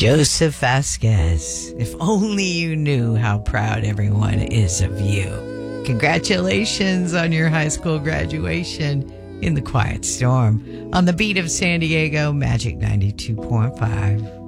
Joseph Vasquez, if only you knew how proud everyone is of you. Congratulations on your high school graduation in the Quiet Storm on the beat of San Diego, Magic 92.5.